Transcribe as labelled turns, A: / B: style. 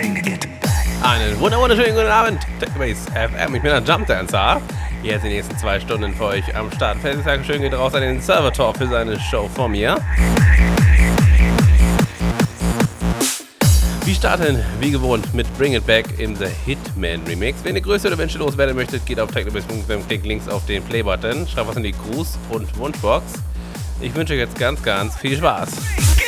A: Einen wunderschönen guten Abend, Techbase FM, ich bin der Jump Dancer. Jetzt die nächsten 2 Stunden für euch am Start. Felix Dankeschön geht raus an den Server-Talk für seine Show von mir. Wir starten wie gewohnt mit Bring It Back in the Hitman Remix. Wenn ihr Größe oder Wünsche loswerden möchtet, geht auf technobase.fm, klickt links auf den Play-Button, schreibt was in die Gruß- und Wunschbox. Ich wünsche euch jetzt ganz viel Spaß.